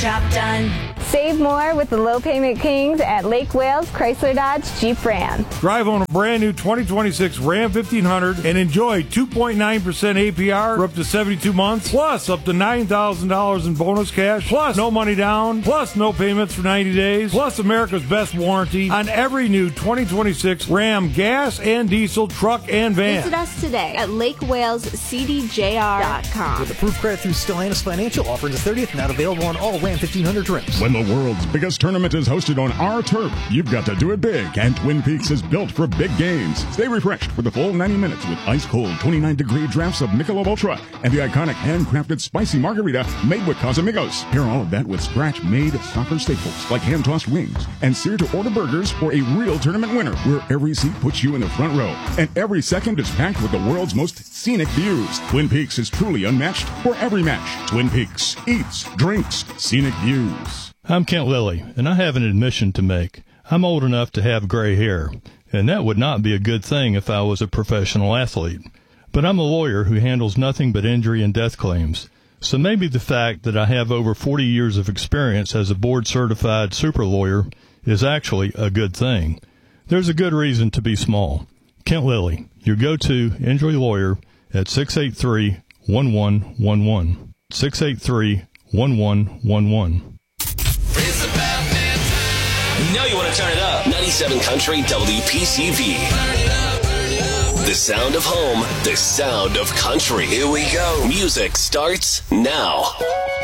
job done. Save more with the low payment kings at Lake Wales Chrysler Dodge Jeep Ram. Drive on a brand new 2026 Ram 1500 and enjoy 2.9% APR for up to 72 months, plus up to $9,000 in bonus cash, plus no money down, plus no payments for 90 days, plus America's best warranty on every new 2026 Ram gas and diesel truck and van. Visit us today at LakeWalesCDJR.com. With approved credit through Stellantis Financial, offer the 30th, not available on all Ram 1500 trims. When the world's biggest tournament is hosted on our turf, you've got to do it big, and Twin Peaks is built for big games. Stay refreshed for the full 90 minutes with ice-cold 29-degree drafts of Michelob Ultra and the iconic handcrafted spicy margarita made with Casamigos. Pair all of that with scratch-made soccer staples like hand-tossed wings and sear-to-order burgers for a real tournament winner, where every seat puts you in the front row and every second is packed with the world's most scenic views. Twin Peaks is truly unmatched for every match. Twin Peaks eats, drinks, scenic views. I'm Kent Lilly, and I have an admission to make. I'm old enough to have gray hair, and that would not be a good thing if I was a professional athlete. But I'm a lawyer who handles nothing but injury and death claims. So maybe the fact that I have over 40 years of experience as a board-certified super lawyer is actually a good thing. There's a good reason to be small. Kent Lilly, your go-to injury lawyer at 683-1111. 683-1111. You know you want to turn it up. 97 Country WPCV. The sound of home, the sound of country. Here we go. Music starts now.